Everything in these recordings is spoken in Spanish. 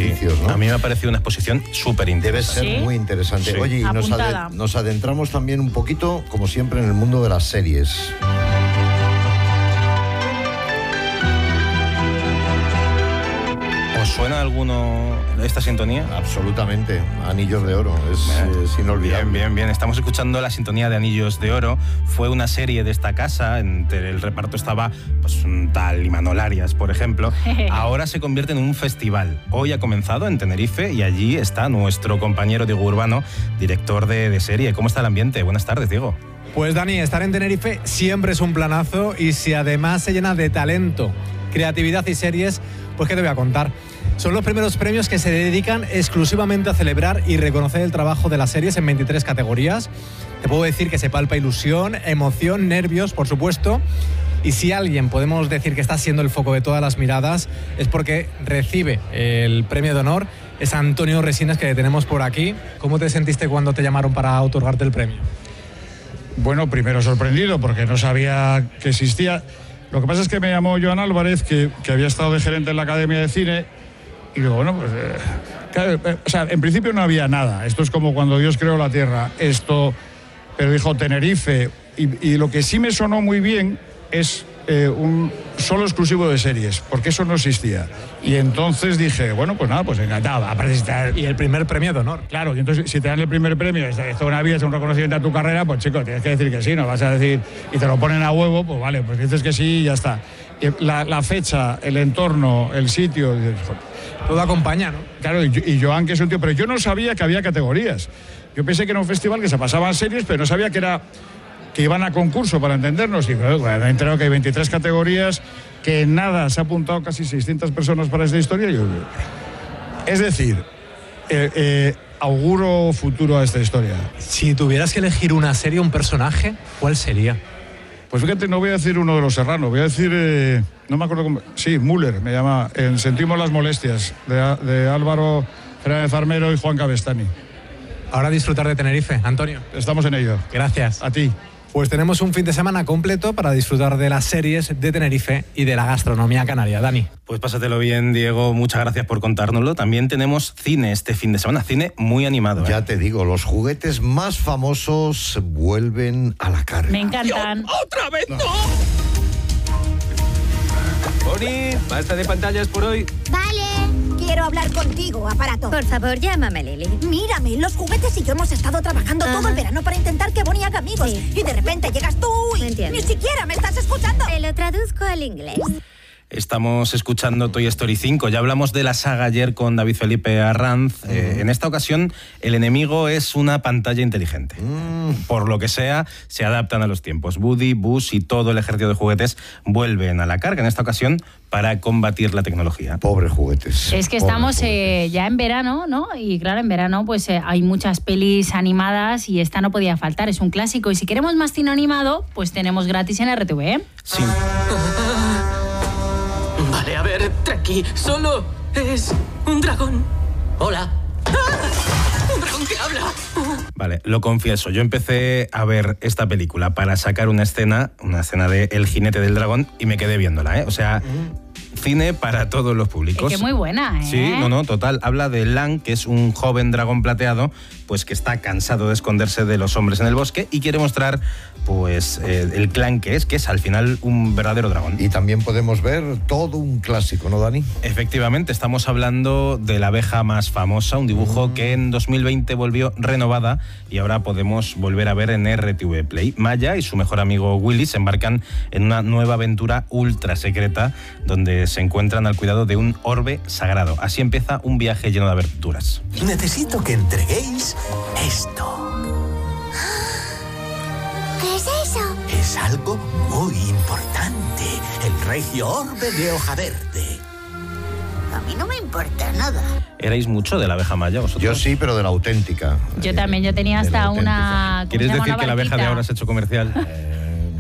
edificios, ¿no? A mí me ha parecido una exposición súper interesante. Debe ser muy interesante. Sí. Oye, y nos adentramos también un poquito, como siempre, en el mundo de las series. ¿Os suena alguno esta sintonía? Absolutamente. Anillos de Oro. Es inolvidable. Bien. Estamos escuchando la sintonía de Anillos de Oro. Fue una serie de esta casa. Entre el reparto estaba pues, un tal Imanol Arias, por ejemplo. Ahora se convierte en un festival. Hoy ha comenzado en Tenerife y allí está nuestro compañero Diego Urbano, director de serie. ¿Cómo está el ambiente? Buenas tardes, Diego. Pues Dani, estar en Tenerife siempre es un planazo y si además se llena de talento, creatividad y series, pues ¿qué te voy a contar? Son los primeros premios que se dedican exclusivamente a celebrar y reconocer el trabajo de las series en 23 categorías. Te puedo decir que se palpa ilusión, emoción, nervios, por supuesto. Y si alguien podemos decir que está siendo el foco de todas las miradas, es porque recibe el premio de honor. Es Antonio Resines, que tenemos por aquí. ¿Cómo te sentiste cuando te llamaron para otorgarte el premio? Bueno, primero sorprendido porque no sabía que existía. Lo que pasa es que me llamó Joan Álvarez, que había estado de gerente en la Academia de Cine, y digo, bueno, pues... claro, o sea, en principio no había nada. Esto es como cuando Dios creó la Tierra. Pero dijo Tenerife. Y lo que sí me sonó muy bien es un solo exclusivo de series, porque eso no existía. Y entonces dije, bueno, pues nada, pues encantado. Y el primer premio de honor. Claro, y entonces si te dan el primer premio, es toda una vida, es un reconocimiento a tu carrera, pues chico, tienes que decir que sí, no vas a decir, y te lo ponen a huevo, pues vale, pues dices que sí y ya está. Y la fecha, el entorno, el sitio, todo acompaña, ¿no? Claro, y Joan, que es un tío, pero yo no sabía que había categorías. Yo pensé que era un festival que se pasaban series, pero no sabía que iban a concurso, para entendernos. Y bueno, me he enterado que hay 23 categorías, que en nada se ha apuntado casi 600 personas para esta historia. Es decir, auguro futuro a esta historia. Si tuvieras que elegir una serie, un personaje, ¿cuál sería? Pues fíjate, no voy a decir uno de los Serrano, voy a decir, no me acuerdo cómo, sí, Müller me llama, en Sentimos las molestias, de Álvaro Fernández Armero y Juan Cabestany. Ahora disfrutar de Tenerife, Antonio. Estamos en ello. Gracias. A ti. Pues tenemos un fin de semana completo para disfrutar de las series de Tenerife y de la gastronomía canaria. Dani. Pues pásatelo bien, Diego. Muchas gracias por contárnoslo. También tenemos cine este fin de semana. Cine muy animado. Ya te digo, los juguetes más famosos vuelven a la carga. Me encantan. ¡Dios! ¡Otra vez no! Bonnie, basta de pantallas por hoy. Vale. Quiero hablar contigo, aparato. Por favor, llámame, Lily. Mírame, los juguetes y yo hemos estado trabajando todo el verano para intentar que Bonnie haga amigos. Sí. Y de repente llegas tú y Entiendo. ni siquiera me estás escuchando. Te lo traduzco al inglés. Estamos escuchando Toy Story 5. Ya hablamos de la saga ayer con David Felipe Arranz. En esta ocasión, el enemigo es una pantalla inteligente. Por lo que sea, se adaptan a los tiempos. Woody, Buzz y todo el ejército de juguetes vuelven a la carga, en esta ocasión, para combatir la tecnología. Pobres juguetes. Es que estamos ya en verano, ¿no? Y claro, en verano pues hay muchas pelis animadas y esta no podía faltar. Es un clásico. Y si queremos más cine animado, pues tenemos gratis en RTV, ¿eh? Sí. Vale, a ver, tranqui. Solo es un dragón. Hola. ¡Ah! ¡Un dragón que habla! Vale, lo confieso. Yo empecé a ver esta película para sacar una escena de El jinete del dragón y me quedé viéndola, ¿eh? O sea, cine para todos los públicos. Es que muy buena, ¿eh? Sí, total. Habla de Lang, que es un joven dragón plateado, pues que está cansado de esconderse de los hombres en el bosque y quiere mostrar, pues, el clan que es al final un verdadero dragón. Y también podemos ver todo un clásico, ¿no, Dani? Efectivamente, estamos hablando de la abeja más famosa, un dibujo que en 2020 volvió renovada y ahora podemos volver a ver en RTV Play. Maya y su mejor amigo Willy se embarcan en una nueva aventura ultra secreta donde se encuentran al cuidado de un orbe sagrado. Así empieza un viaje lleno de aventuras. Necesito que entreguéis esto. ¿Qué es eso? Es algo muy importante. El regio orbe de hoja verde. A mí no me importa nada. ¿Erais mucho de la abeja Maya vosotros? Yo sí, pero de la auténtica. Yo también, yo tenía hasta una... ¿Quieres decir que la abeja de ahora se ha hecho comercial?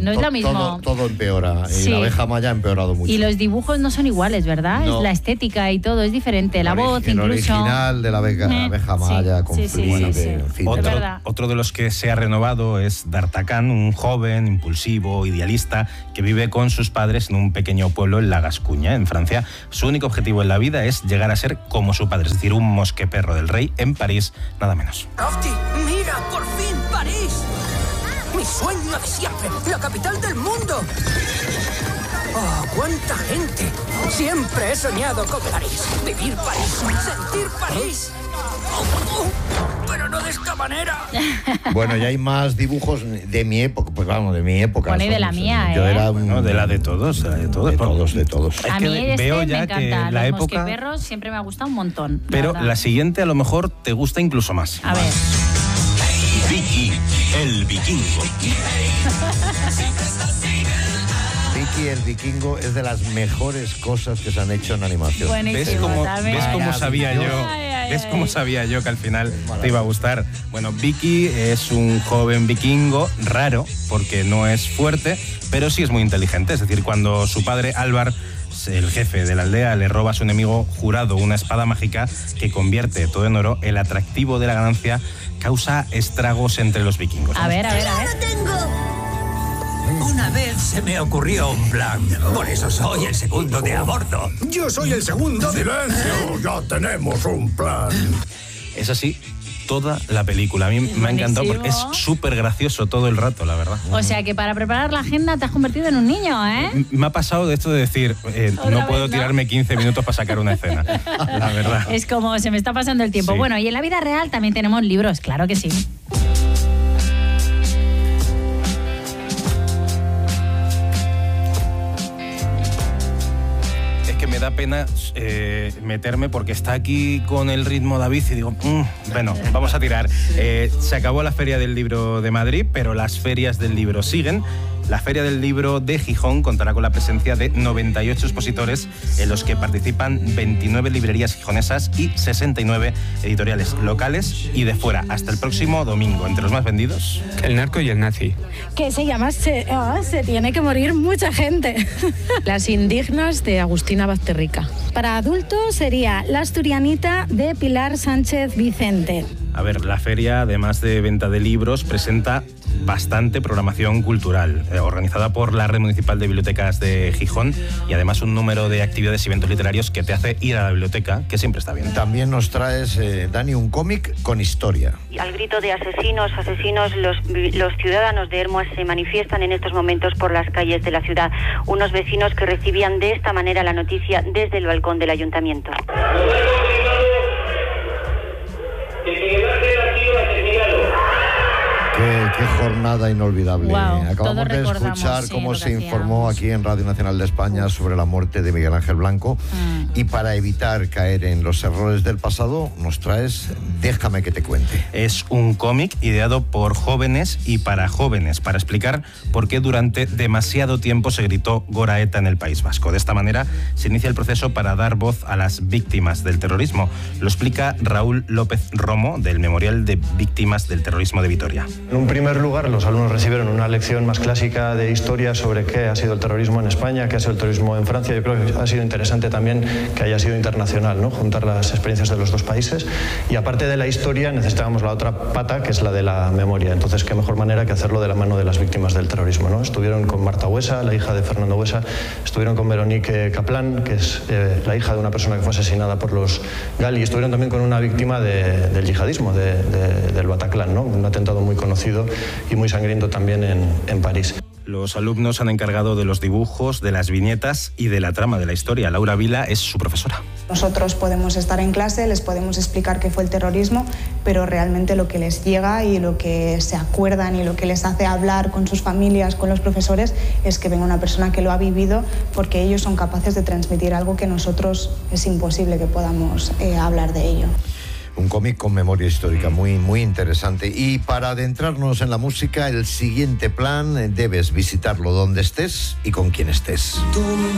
No es lo mismo. Todo empeora. Sí. Y la abeja maya ha empeorado mucho. Y los dibujos no son iguales, ¿verdad? No. Es la estética y todo es diferente. La voz, el incluso. original de la abeja maya con Sí. Flibe, en fin. Otro de los que se ha renovado es D'Artagnan, un joven, impulsivo, idealista, que vive con sus padres en un pequeño pueblo en la Gascuña, en Francia. Su único objetivo en la vida es llegar a ser como su padre, es decir, un mosqueperro del rey en París, nada menos. Lofty, mira, por fin, París. Mi sueño de siempre, la capital del mundo. ¡Oh, cuánta gente! Siempre he soñado con París. Vivir París, sentir París. Pero no de esta manera. Bueno, ya hay más dibujos de mi época, pues vamos, de mi época. Bueno, y de la mía, Yo era un... No, de la de todos, de todos. A mí veo me ya encanta. que la Los época... mosqueperros siempre me ha gustado un montón. Pero verdad. la siguiente a lo mejor te gusta incluso más. A ver. Vicky, el vikingo. Vicky el vikingo es de las mejores cosas que se han hecho en animación. ¿Ves cómo sabía yo? Ay, ¿Ves cómo sabía yo que al final te iba a gustar? Bueno, Vicky es un joven vikingo raro porque no es fuerte, pero sí es muy inteligente. Es decir, cuando su padre Álvar, el jefe de la aldea, le roba a su enemigo jurado una espada mágica que convierte todo en oro, el atractivo de la ganancia causa estragos entre los vikingos. A ver. Una vez se me ocurrió un plan. Por eso soy el segundo de a bordo. Yo soy el segundo. ¡Silencio! Ya tenemos un plan. Es así toda la película. A mí me ha encantado porque es súper gracioso todo el rato, la verdad. O sea que para preparar la agenda te has convertido en un niño, ¿eh? Me ha pasado de esto de decir, no puedo tirarme 15 minutos para sacar una escena, la verdad. Es como se me está pasando el tiempo. Sí. Bueno, y en la vida real también tenemos libros, claro que sí. Me da pena meterme porque está aquí con el ritmo David y digo, bueno, vamos a tirar. Se acabó la Feria del Libro de Madrid, pero las ferias del libro siguen. La Feria del Libro de Gijón contará con la presencia de 98 expositores en los que participan 29 librerías gijonesas y 69 editoriales locales y de fuera. Hasta el próximo domingo. Entre los más vendidos, El narco y el nazi. Que se llama Se tiene que morir mucha gente. Las indignas de Agustina Bazterrica. Para adultos sería La asturianita de Pilar Sánchez Vicente. A ver, la feria, además de venta de libros, presenta bastante programación cultural, organizada por la Red Municipal de Bibliotecas de Gijón y además un número de actividades y eventos literarios que te hace ir a la biblioteca, que siempre está bien. También nos traes, Dani, un cómic con historia. Al grito de asesinos, los ciudadanos de Hermoas se manifiestan en estos momentos por las calles de la ciudad. Unos vecinos que recibían de esta manera la noticia desde el balcón del ayuntamiento. Qué jornada inolvidable. Wow, Acabamos de escuchar cómo se informó aquí en Radio Nacional de España sobre la muerte de Miguel Ángel Blanco. Y para evitar caer en los errores del pasado, nos traes Déjame que te cuente. Es un cómic ideado por jóvenes y para jóvenes, para explicar por qué durante demasiado tiempo se gritó Gora Eta en el País Vasco. De esta manera se inicia el proceso para dar voz a las víctimas del terrorismo. Lo explica Raúl López Romo, del Memorial de Víctimas del Terrorismo de Vitoria. En un primer lugar, los alumnos recibieron una lección más clásica de historia sobre qué ha sido el terrorismo en España, qué ha sido el terrorismo en Francia. Yo creo que ha sido interesante también que haya sido internacional, ¿no? Juntar las experiencias de los dos países. Y aparte de la historia, necesitábamos la otra pata, que es la de la memoria. Entonces, qué mejor manera que hacerlo de la mano de las víctimas del terrorismo, ¿no? Estuvieron con Marta Huesa, la hija de Fernando Huesa, estuvieron con Veronique Kaplan, que es la hija de una persona que fue asesinada por los Gali, y estuvieron también con una víctima del yihadismo, del Bataclan, ¿no? Un atentado muy conocido y muy sangriento también en París. Los alumnos han encargado de los dibujos, de las viñetas y de la trama de la historia. Laura Vila es su profesora. Nosotros podemos estar en clase, les podemos explicar qué fue el terrorismo, pero realmente lo que les llega y lo que se acuerdan y lo que les hace hablar con sus familias, con los profesores, es que venga una persona que lo ha vivido, porque ellos son capaces de transmitir algo que nosotros es imposible que podamos hablar de ello. Un cómic con memoria histórica muy, muy interesante. Y para adentrarnos en la música, el siguiente plan debes visitarlo donde estés y con quien estés.